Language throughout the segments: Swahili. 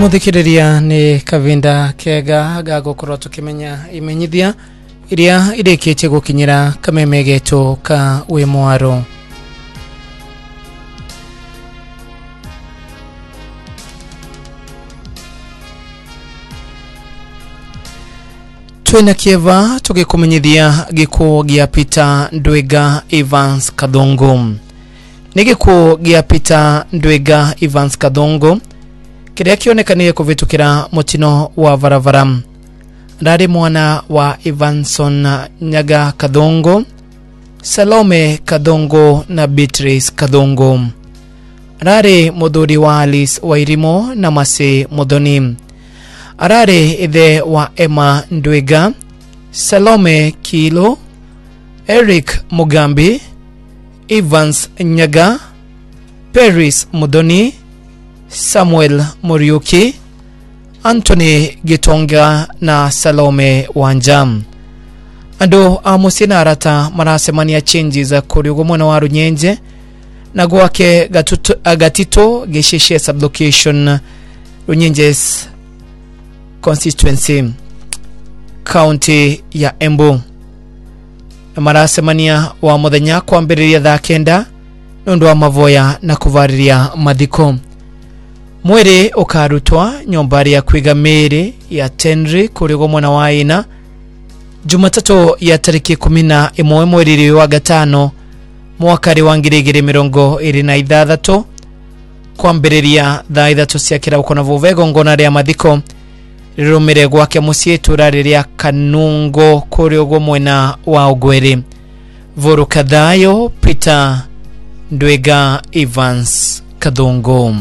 muthikiriria ni kavinda kega gagukorwo tukimenya imenyithia iria ireketie gukinyira kameme getu ka wimwaro. Twina kieva tukikumenyithia gikuo gia Peter Ndwiga Evans Kadongo. Ni gikuo gia Peter Ndwiga Evans Kadongo kiria kionekaniye kuvitukira mutino wa varavara. Ndari mwana wa Evanson Nyaga Kadongo, Salome Kadongo na Beatrice Kadongo. Arare muthuri wa Alice Wairimo na Mase Mudhoni. Arare ithe wa Emma Ndwiga, Salome Kilo, Eric Mugambi, Evans Nyaga, Paris Mudhoni, Samuel Muriuki, Anthony Gitonga na Salome Wanjam. Ando amusina arata marasemania changes kuri ugomona wa Runyenje na gwake gatito geshishe sublocation Runyenjes constituency county ya Embu. Marasemania wa muthenya kwambiriria thaa kenda nundu wa mavoya na kuvariria mathiko. Mwere ukarutwa nyombari ya kwiga meri ya Tenri kuri gomona wa ina Jumatatu ya tariki 11 mweri wa gatano mwakari wa 2026 kwambiriria thaa ithatu cia kirauko na vuvego ngona ria mathiko rirumire gwake musie turari ria Kanungo kuri ogomwena wa Ogweri. Voru kadhayo Peter Ndwiga Evans Kadongo.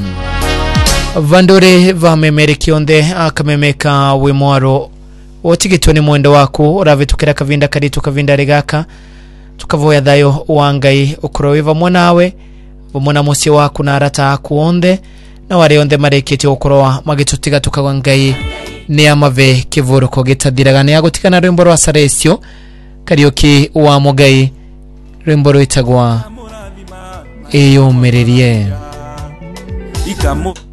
Vandore va memere kionde akamemeka wimwaro otigitwe ni mwendo waku uravitukira kavinda karitu kavinda regaka tukavoya thayo wangai ukorowiva mwanawe vumona musi waku na arata akuonde na wari onde marekete ukorowa magitutiga tukagwa ngai ni amave kivuruko gitathiraga ni agutikana rwimbo rwa Saresio Karioki wa Mugai rwimbo rwitagwa Eyomererie.